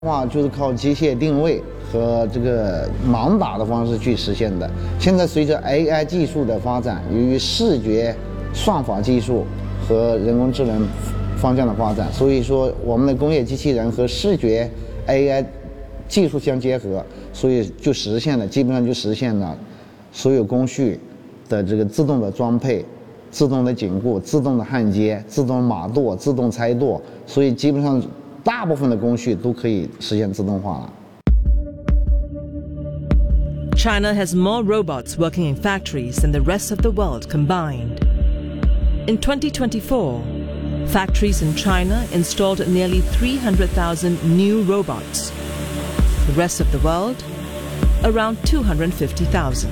话就是靠机械定位和这个盲打的方式去实现的。现在随着 AI 技术的发展，由于视觉算法技术和人工智能方向的发展，所以说我们的工业机器人和视觉 AI 技术相结合，所以就实现了，基本上就实现了所有工序的这个自动的装配、自动的紧固、自动的焊接、自动码垛、自动拆垛，所以基本上大部分的工序都可以实现自动化了。 China has more robots working in factories than the rest of the world combined. In 2024, factories in China installed nearly 300,000 new robots. The rest of the world, around 250,000.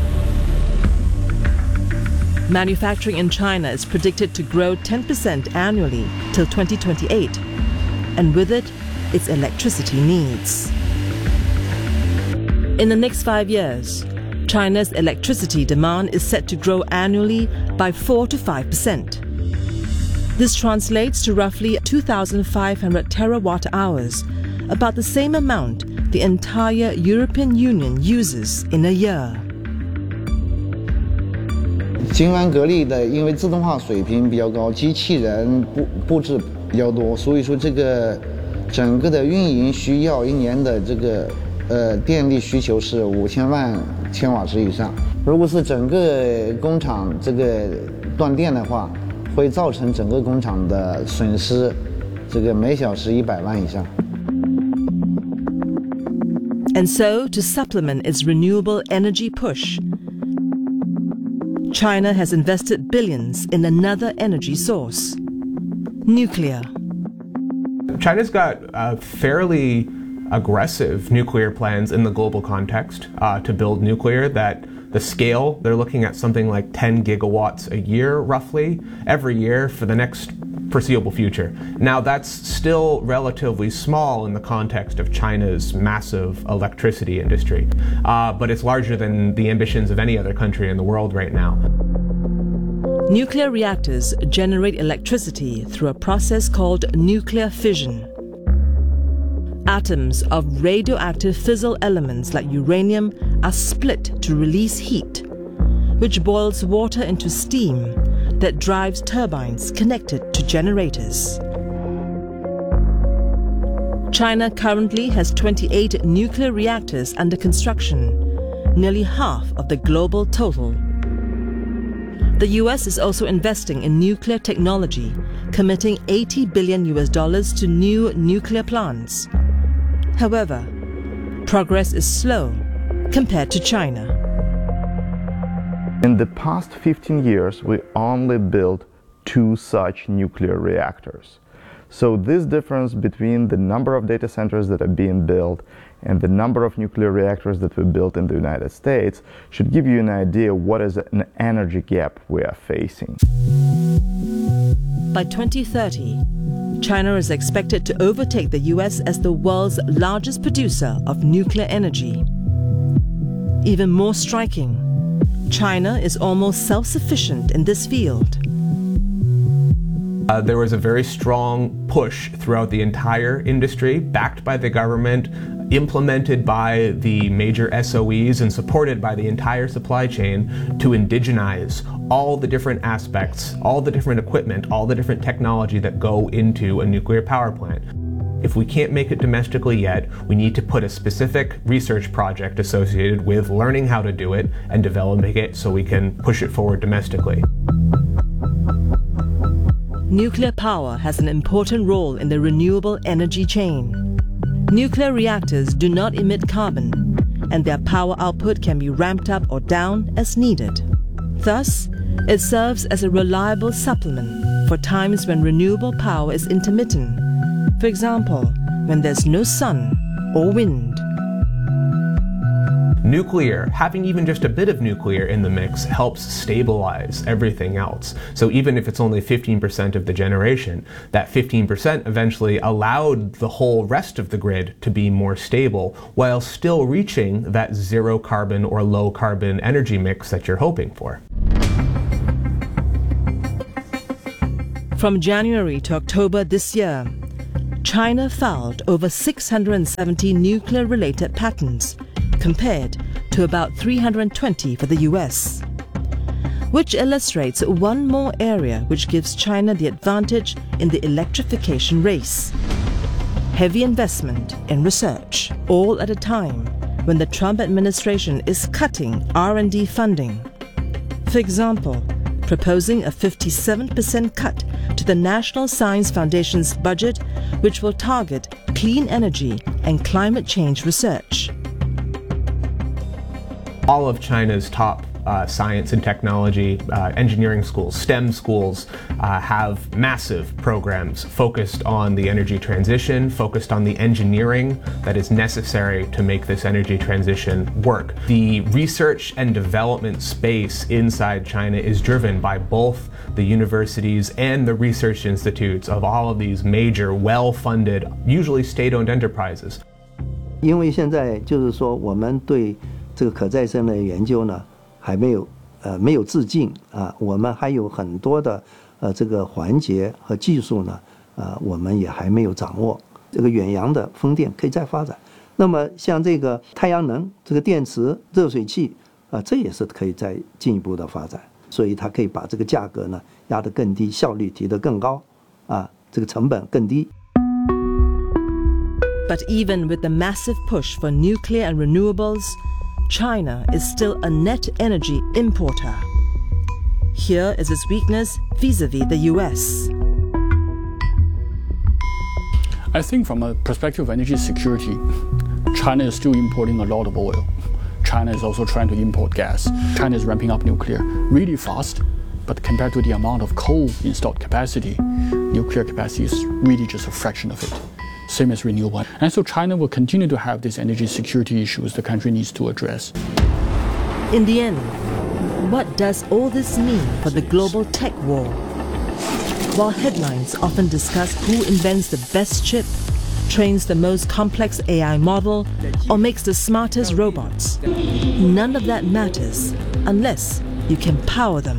Manufacturing in China is predicted to grow 10% annually till 2028, and with it, its electricity needs. In the next 5 years, China's electricity demand is set to grow annually by 4 to 5%. This translates to roughly 2,500 terawatt hours, about the same amount the entire European Union uses in a year. 金湾格力的，因为自动化水平比较高，机器人布置比较多，所以说这个整个的运营需要一年的这个电力需求是5000万千瓦时以上。如果是整个工厂这个断电的话，会造成整个工厂的损失，这个每小时100万以上。 And so, to supplement its renewable energy push, China has invested billions in another energy source: nuclear. China's got fairly aggressive nuclear plans in the global context to build nuclear. That the scale, they're looking at something like 10 gigawatts a year, roughly, every year for the next foreseeable future. Now, that's still relatively small in the context of China's massive electricity industry, but it's larger than the ambitions of any other country in the world right now. Nuclear reactors generate electricity through a process called nuclear fission. Atoms of radioactive fissile elements like uranium are split to release heat, which boils water into steam that drives turbines connected to generators. China currently has 28 nuclear reactors under construction, nearly half of the global total. The US is also investing in nuclear technology, committing $80 billion to new nuclear plants. However, progress is slow compared to China. In the past 15 years, we only built 2 such nuclear reactors. So this difference between the number of data centers that are being built and the number of nuclear reactors that we built in the United States should give you an idea what is an energy gap we are facing. By 2030, China is expected to overtake the US as the world's largest producer of nuclear energy. Even more striking, China is almost self-sufficient in this field. There was a very strong push throughout the entire industry, backed by the government, implemented by the major SOEs, and supported by the entire supply chain to indigenize all the different aspects, all the different equipment, all the different technology that go into a nuclear power plant. If we can't make it domestically yet, we need to put a specific research project associated with learning how to do it and developing it so we can push it forward domestically. Nuclear power has an important role in the renewable energy chain. Nuclear reactors do not emit carbon, and their power output can be ramped up or down as needed. Thus, it serves as a reliable supplement for times when renewable power is intermittent. For example, when there's no sun or wind. Nuclear, having even just a bit of nuclear in the mix, helps stabilize everything else. So even if it's only 15% of the generation, that 15% eventually allowed the whole rest of the grid to be more stable while still reaching that zero carbon or low carbon energy mix that you're hoping for. From January to October this year, China filed over 670 nuclear-related patents, compared to about 320 for the US, which illustrates one more area which gives China the advantage in the electrification race. Heavy investment in research, all at a time when the Trump administration is cutting R&D funding. For example, proposing a 57% cut to the National Science Foundation's budget, which will target clean energy and climate change research. All of China's top science and technology, engineering schools, STEM schools, have massive programs focused on the energy transition, focused on the engineering that is necessary to make this energy transition work. The research and development space inside China is driven by both the universities and the research institutes of all of these major, well-funded, usually state-owned enterprises. 因为现在就是说，我们对这个可再生的研究呢，还没有致敬啊，我们还有很多的这个环节和技术呢，我们也还没有掌握。这个远洋的风电可以再发展，那么像这个太阳能、这个电池、热水器这也是可以再进一步的发展，所以它可以把这个价格呢压得更低，效率提得更高，这个成本更低。 But even with the massive push for nuclear and renewables, China is still a net energy importer. Here is its weakness vis-à-vis the US. I think from a perspective of energy security, China is still importing a lot of oil. China is also trying to import gas. China is ramping up nuclear really fast, but compared to the amount of coal installed capacity, nuclear capacity is really just a fraction of it. Same as renewable. And so China will continue to have these energy security issues the country needs to address. In the end, what does all this mean for the global tech war? While headlines often discuss who invents the best chip, trains the most complex AI model, or makes the smartest robots, none of that matters unless you can power them.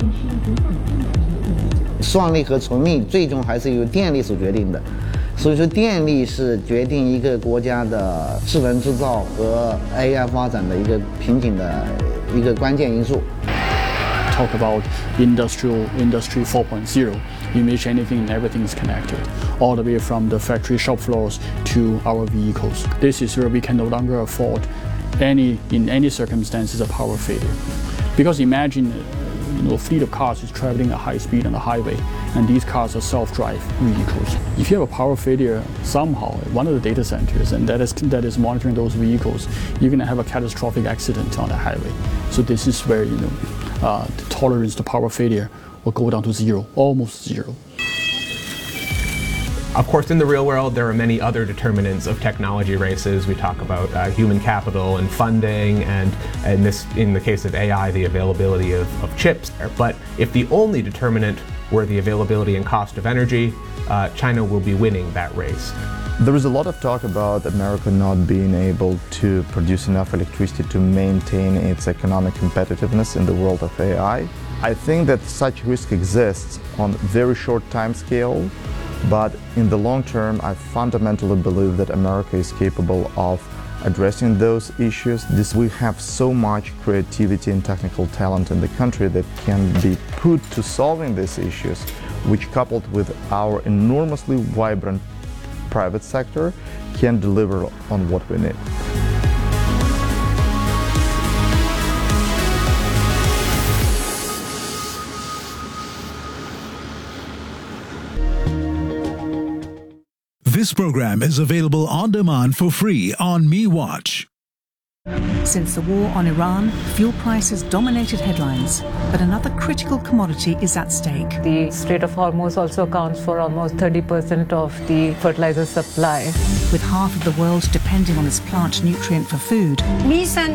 算力和存力最终还是由电力所决定的。 所以说，电力是决定一个国家的智能制造和 AI 发展的一个瓶颈的一个关键因素。 Talk about industry 4.0. You imagine anything and everything is connected, all the way from the factory shop floors to our vehicles. This is where we can no longer afford in any circumstances a power failure, because imagine. A fleet of cars is traveling at high speed on the highway, and these cars are self-drive vehicles. If you have a power failure somehow at one of the data centers, and that is monitoring those vehicles, you're going to have a catastrophic accident on the highway. So this is where the tolerance to power failure will go down to zero, almost zero. Of course, in the real world, there are many other determinants of technology races. We talk about human capital and funding, and in the case of AI, the availability of chips. But if the only determinant were the availability and cost of energy, China will be winning that race. There is a lot of talk about America not being able to produce enough electricity to maintain its economic competitiveness in the world of AI. I think that such risk exists on very short time scale. But in the long term, I fundamentally believe that America is capable of addressing those issues. We have so much creativity and technical talent in the country that can be put to solving these issues, which coupled with our enormously vibrant private sector can deliver on what we need. This program is available on demand for free on MeWatch. Since the war on Iran, fuel prices dominated headlines, but another critical commodity is at stake. The Strait of Hormuz also accounts for almost 30% of the fertilizer supply. With half of the world depending on this plant nutrient for food, how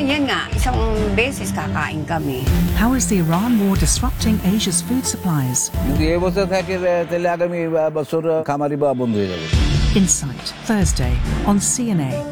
is the Iran war disrupting Asia's food supplies? Insight, Thursday on CNA.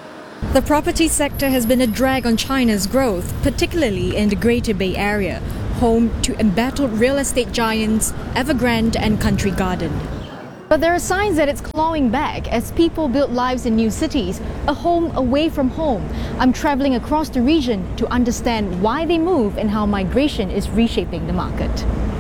The property sector has been a drag on China's growth, particularly in the Greater Bay Area. home to embattled real estate giants Evergrande and Country Garden. But there are signs that it's clawing back as people build lives in new cities, a home away from home. I'm traveling across the region to understand why they move and how migration is reshaping the market.